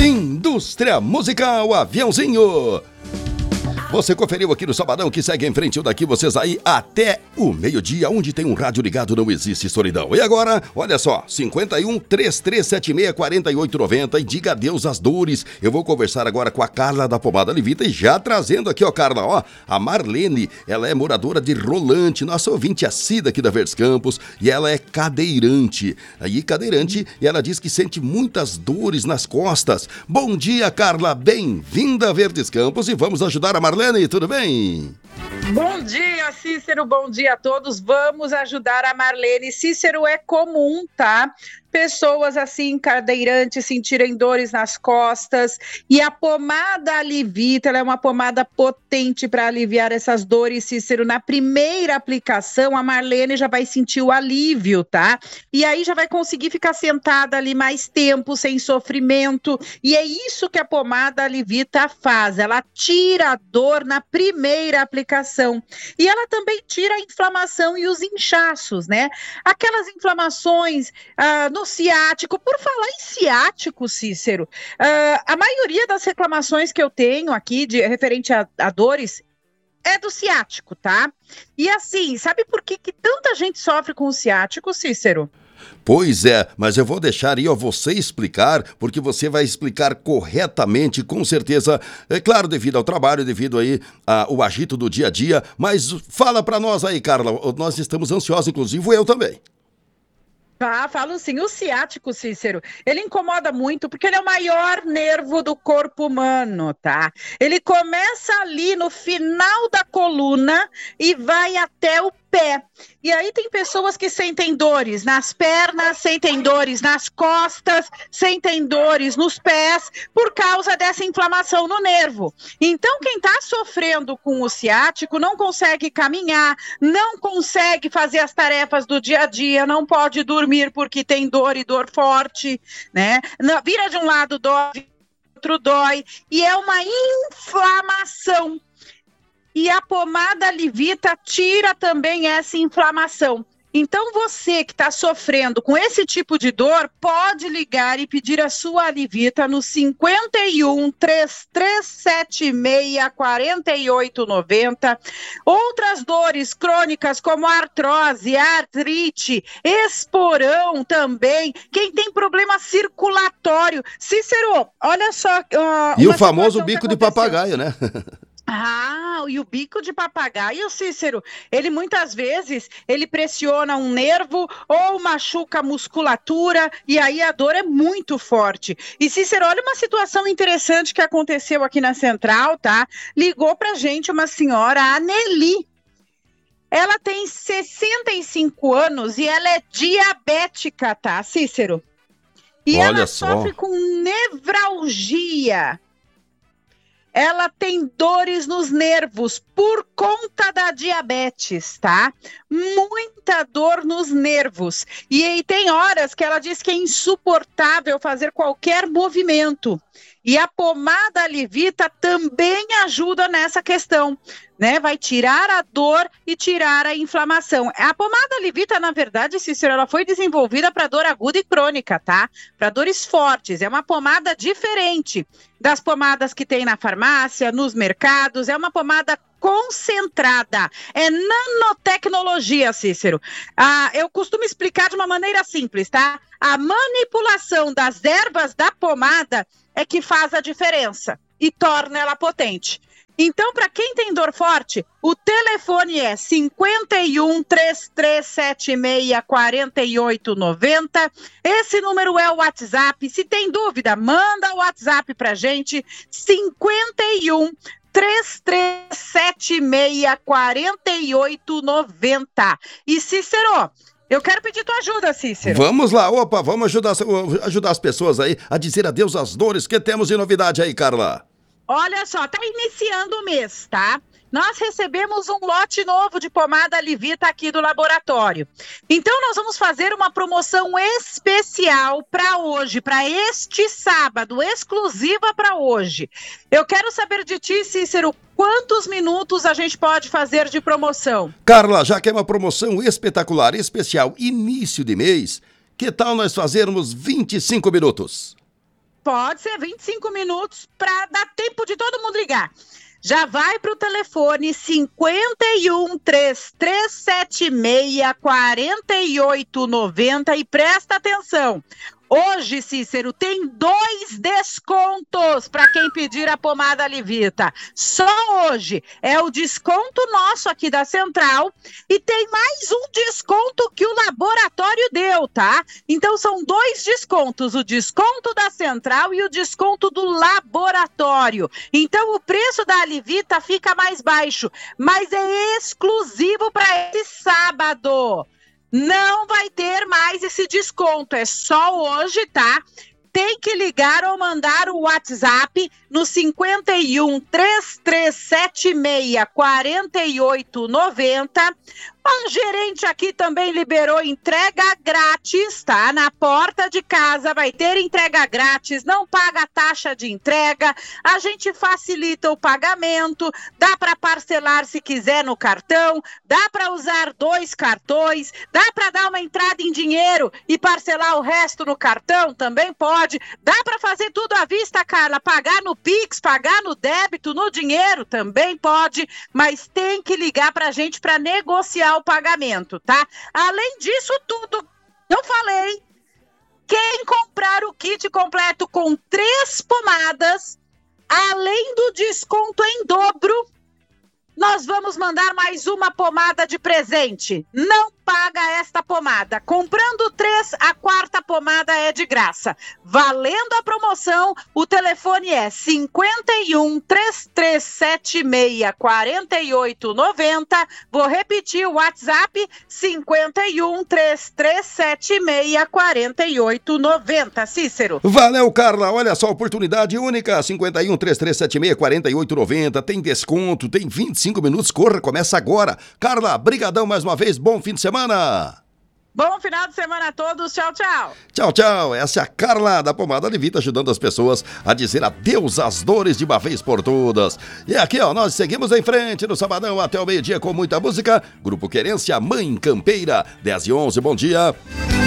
Indústria Musical Aviãozinho. Você conferiu aqui no Sabadão, que segue em frente o daqui, vocês aí até o meio-dia, onde tem um rádio ligado não existe solidão. E agora, olha só, 51-3376-4890 e diga adeus às dores. Eu vou conversar agora com a Carla da Pomada Levita e já trazendo aqui, ó, Carla, ó, a Marlene, ela é moradora de Rolante, nossa ouvinte assídua aqui da Verdes Campos, e ela é cadeirante. Aí, cadeirante, e ela diz que sente muitas dores nas costas. Bom dia, Carla, bem-vinda a Verdes Campos e vamos ajudar a Marlene. Tudo bem? Bom dia, Cícero, bom dia a todos. Vamos ajudar a Marlene. Cícero, é comum, tá? Pessoas assim, cadeirantes, sentirem dores nas costas. E a pomada Alivita, ela é uma pomada potente para aliviar essas dores, Cícero. Na primeira aplicação, a Marlene já vai sentir o alívio, tá? E aí já vai conseguir ficar sentada ali mais tempo, sem sofrimento. E é isso que a pomada Alivita faz. Ela tira a dor na primeira aplicação. E ela também tira a inflamação e os inchaços, né? Aquelas inflamações no ciático. Por falar em ciático, Cícero, a maioria das reclamações que eu tenho aqui referente a dores é do ciático, tá? E assim, sabe por que tanta gente sofre com o ciático, Cícero? Pois é, mas eu vou deixar aí, ó, você explicar, porque você vai explicar corretamente, com certeza, é claro, devido ao trabalho, devido aí ao agito do dia a dia, mas fala pra nós aí, Carla, nós estamos ansiosos, inclusive eu também. Falo sim. O ciático, Cícero, ele incomoda muito porque ele é o maior nervo do corpo humano, tá? Ele começa ali no final da coluna e vai até o pé. E aí tem pessoas que sentem dores nas pernas, sentem dores nas costas, sentem dores nos pés por causa dessa inflamação no nervo. Então, quem está sofrendo com o ciático não consegue caminhar, não consegue fazer as tarefas do dia a dia, não pode dormir porque tem dor e dor forte, né? Vira de um lado, dói, outro dói, e é uma inflamação. E a pomada Alivita tira também essa inflamação. Então você que está sofrendo com esse tipo de dor, pode ligar e pedir a sua Alivita no 51-3376-4890. Outras dores crônicas como artrose, artrite, esporão também. Quem tem problema circulatório. Cícero, olha só. E o famoso bico de papagaio, né? E o bico de papagaio, Cícero, ele muitas vezes, ele pressiona um nervo ou machuca a musculatura e aí a dor é muito forte. E Cícero, olha uma situação interessante que aconteceu aqui na Central, tá? Ligou pra gente uma senhora, a Nelly. Ela tem 65 anos e ela é diabética, tá, Cícero? E olha ela só. sofre com nevralgia. Ela tem dores nos nervos por conta da diabetes, tá? Muita dor nos nervos. E aí tem horas que ela diz que é insuportável fazer qualquer movimento. E a pomada Alivita também ajuda nessa questão, né? Vai tirar a dor e tirar a inflamação. A pomada Alivita, na verdade, Cícero, ela foi desenvolvida para dor aguda e crônica, tá? Para dores fortes. É uma pomada diferente das pomadas que tem na farmácia, nos mercados. É uma pomada concentrada. É nanotecnologia, Cícero. Eu costumo explicar de uma maneira simples, tá? A manipulação das ervas da pomada é que faz a diferença e torna ela potente. Então, para quem tem dor forte, o telefone é 51-3376-4890. Esse número é o WhatsApp. Se tem dúvida, manda o WhatsApp para a gente, 51-3376-4890. E Cícero, eu quero pedir tua ajuda, Cícero. Vamos lá, vamos ajudar as pessoas aí a dizer adeus às dores que temos de novidade aí, Carla. Olha só, tá iniciando o mês, tá? Nós recebemos um lote novo de pomada Alivita aqui do laboratório. Então, nós vamos fazer uma promoção especial para hoje, para este sábado, exclusiva para hoje. Eu quero saber de ti, Cícero, quantos minutos a gente pode fazer de promoção? Carla, já que é uma promoção espetacular, especial, início de mês, que tal nós fazermos 25 minutos? Pode ser 25 minutos para dar tempo de todo mundo ligar. Já vai para o telefone 51 3376 4890 e presta atenção. Hoje, Cícero, tem 2 descontos para quem pedir a pomada Livita. Só hoje é o desconto nosso aqui da Central e tem mais um desconto que o laboratório deu, tá? Então são 2 descontos, o desconto da Central e o desconto do laboratório. Então o preço da Livita fica mais baixo, mas é exclusivo para esse sábado. Não vai ter mais esse desconto, é só hoje, tá? Tem que ligar ou mandar o WhatsApp no 51 3376 4890. O gerente aqui também liberou entrega grátis, tá? Na porta de casa vai ter entrega grátis, não paga taxa de entrega, a gente facilita o pagamento, dá para parcelar se quiser no cartão, dá para usar 2 cartões, dá para dar uma entrada em dinheiro e parcelar o resto no cartão, também pode, dá para fazer tudo à vista, Carla, pagar no Pix, pagar no débito, no dinheiro, também pode, mas tem que ligar pra gente para negociar o pagamento, tá? Além disso tudo, eu falei, quem comprar o kit completo com 3 pomadas, além do desconto em dobro, nós vamos mandar mais uma pomada de presente. Não paga esta pomada. Comprando 3, a 4ª pomada é de graça. Valendo a promoção, o telefone é 51 3376 4890. Vou repetir o WhatsApp, 51 3376 4890. Cícero. Valeu, Carla. Olha só, oportunidade única. 51 3376 4890. Tem desconto, tem 25 minutos. Corra, começa agora. Carla, brigadão mais uma vez. Bom fim de semana. Bom final de semana a todos. Tchau, tchau. Tchau, tchau. Essa é a Carla da Pomada Livita ajudando as pessoas a dizer adeus às dores de uma vez por todas. E aqui, ó, nós seguimos em frente no sabadão até o meio-dia com muita música. Grupo Querência, Mãe Campeira, 10 e 11. Bom dia.